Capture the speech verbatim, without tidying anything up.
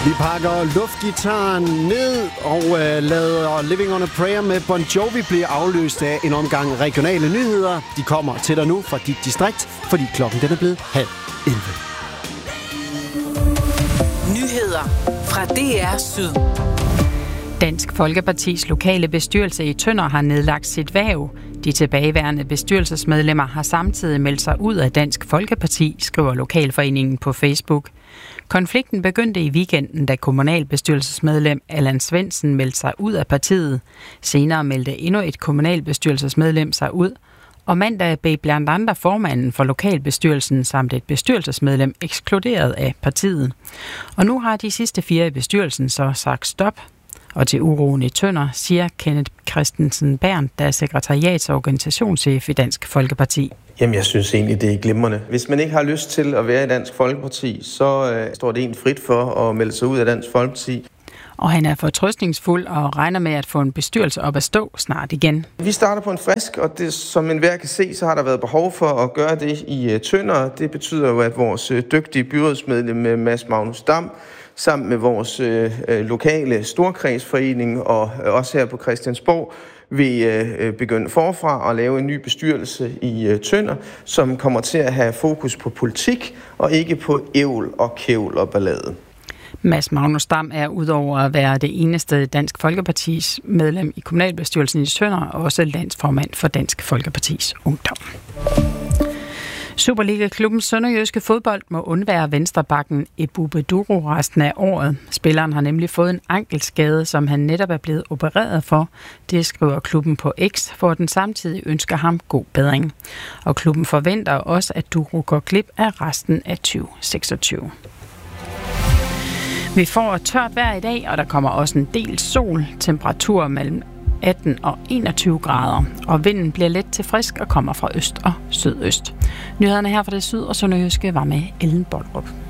Vi pakker luftgitaren ned og øh, lader Living on a Prayer med Bon Jovi blive afløst af en omgang regionale nyheder. De kommer til dig nu fra dit distrikt, fordi klokken den er blevet halv elleve. Nyheder fra D R Syd. Dansk Folkepartis lokale bestyrelse i Tønder har nedlagt sit hverv. De tilbageværende bestyrelsesmedlemmer har samtidig meldt sig ud af Dansk Folkeparti, skriver lokalforeningen på Facebook. Konflikten begyndte i weekenden, da kommunalbestyrelsesmedlem Allan Svendsen meldte sig ud af partiet. Senere meldte endnu et kommunalbestyrelsesmedlem sig ud, og mandag blev blandt andre formanden for lokalbestyrelsen samt et bestyrelsesmedlem ekskluderet af partiet. Og nu har de sidste fire i bestyrelsen så sagt stop. Og til uroen i Tønder, siger Kenneth Christensen Berndt, der er sekretariats- og organisationschef i Dansk Folkeparti. Jamen, jeg synes egentlig, det er glimrende. Hvis man ikke har lyst til at være i Dansk Folkeparti, så øh, står det en frit for at melde sig ud af Dansk Folkeparti. Og han er fortrøstningsfuld og regner med at få en bestyrelse op at stå snart igen. Vi starter på en frisk, og det, som enhver kan se, så har der været behov for at gøre det i uh, Tønder. Det betyder jo, at vores uh, dygtige byrådsmedlem Mads Magnus Dam, sammen med vores øh, lokale storkredsforening og øh, også her på Christiansborg, vil øh, begynde forfra at lave en ny bestyrelse i øh, Tønder, som kommer til at have fokus på politik og ikke på ævl og kævl og ballade. Mads Magnus Dam er udover at være det eneste Dansk Folkepartis medlem i kommunalbestyrelsen i Tønder, også landsformand for Dansk Folkepartis Ungdom. Superliga-klubben Sønderjyske Fodbold må undvære venstrebacken Ebube Duru resten af året. Spilleren har nemlig fået en ankelskade, som han netop er blevet opereret for. Det skriver klubben på X, for den samtidig ønsker ham god bedring. Og klubben forventer også, at Duru går glip af resten af tyve seksogtyve. Vi får tørt vejr i dag, og der kommer også en del sol. Temperaturer mellem atten og enogtyve grader, og vinden bliver let til frisk og kommer fra øst og sydøst. Nyhederne her fra det syd og sønderjyske var med Ellen Boldrup.